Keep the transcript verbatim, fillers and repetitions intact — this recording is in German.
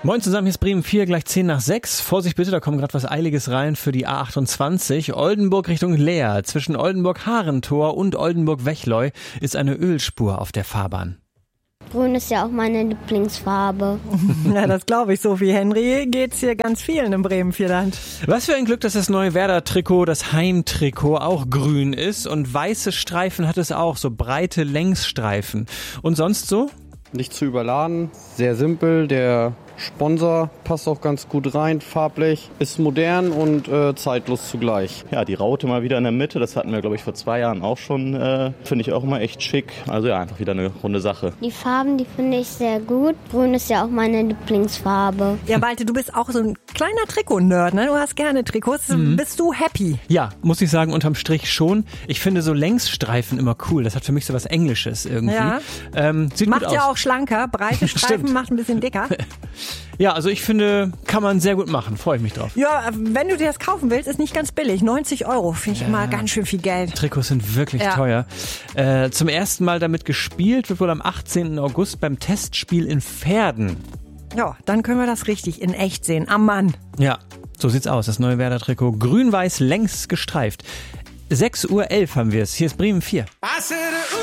Moin zusammen, hier ist Bremen vier, gleich zehn nach sechs. Vorsicht bitte, da kommt gerade was Eiliges rein für die A achtundzwanzig. Oldenburg Richtung Leer. Zwischen Oldenburg-Harentor und Oldenburg-Wechleu ist eine Ölspur auf der Fahrbahn. Grün ist ja auch meine Lieblingsfarbe. Ja, das glaube ich, Sophie. Henry, geht's hier ganz vielen im Bremen-Vierland. Was für ein Glück, dass das neue Werder-Trikot, das Heimtrikot, auch grün ist. Und weiße Streifen hat es auch, so breite Längsstreifen. Und sonst so? Nicht zu überladen, sehr simpel, der Sponsor passt auch ganz gut rein, farblich, ist modern und äh, zeitlos zugleich. Ja, die Raute mal wieder in der Mitte, das hatten wir, glaube ich, vor zwei Jahren auch schon, äh, finde ich auch immer echt schick. Also ja, einfach wieder eine runde Sache. Die Farben, die finde ich sehr gut. Grün ist ja auch meine Lieblingsfarbe. Ja, Malte, du bist auch so ein kleiner Trikot-Nerd, ne? Du hast gerne Trikots. Mhm. Bist du happy? Ja, muss ich sagen, unterm Strich schon. Ich finde so Längsstreifen immer cool. Das hat für mich so was Englisches irgendwie. Ja. Ähm, sieht macht gut ja aus. auch schlanker. Breite Streifen macht ein bisschen dicker. Ja, also ich finde, kann man sehr gut machen. Freue ich mich drauf. Ja, wenn du dir das kaufen willst, ist nicht ganz billig. neunzig Euro finde ich ja. immer ganz schön viel Geld. Trikots sind wirklich ja. teuer. Äh, zum ersten Mal damit gespielt wird wohl am achtzehnten August beim Testspiel in Verden. Ja, dann können wir das richtig in echt sehen. Am Mann. Ja, so sieht's aus. Das neue Werder-Trikot. Grün-Weiß längs gestreift. sechs Uhr elf haben wir es. Hier ist Bremen vier.